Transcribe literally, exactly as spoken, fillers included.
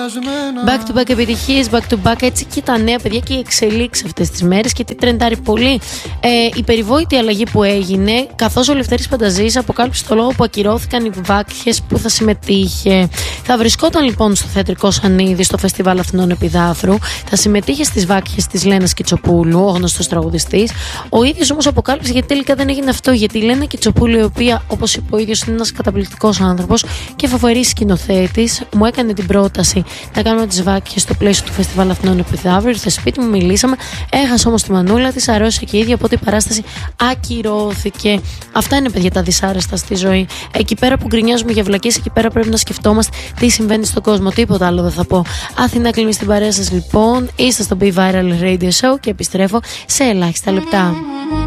Back to back επιτυχίες, back to back, έτσι και τα νέα παιδιά και οι εξελίξεις αυτές τις μέρες. Και τι τρεντάρει πολύ, ε, η περιβόητη αλλαγή που έγινε, καθώς ο Λευτέρης Πανταζής αποκάλυψε το λόγο που ακυρώθηκαν οι Βάκχες που θα συμμετείχε. Θα βρισκόταν λοιπόν στο θεατρικό Σανίδι στο Φεστιβάλ Αθηνών Επιδάφρου, θα συμμετείχε στις Βάκχες της Λένας Κιτσοπούλου, ο γνωστός τραγουδιστής. Ο ίδιος όμως αποκάλυψε γιατί τελικά δεν έγινε αυτό, γιατί η Λένα Κιτσοπούλου, η οποία όπως είπε ο ίδιος είναι ένας καταπληκτικός άνθρωπος και φοβερής σκηνοθέτης, μου έκανε την πρόταση να κάνουμε τις Βάκχες στο πλαίσιο του Φεστιβάλ Αθηνών Επιδάφρου. Ήρθε σπίτι μου, μιλήσαμε, έχασε όμως τη μανούλα της, αρρώστησε και η ίδια, οπότε η παράσταση ακυρώθηκε. Αυτά είναι παιδιά τα δυσάρεστα στη ζωή. Εκεί πέρα που γκρινιάζουμε για βλακίες, εκεί πέρα πρέπει να σκεφτόμαστε τι συμβαίνει στον κόσμο. Τίποτα άλλο δεν θα πω. Αθηνά κλείνει στην παρέα σας λοιπόν. Είστε στο Be Viral Radio Show και επιστρέφω σε ελάχιστα λεπτά.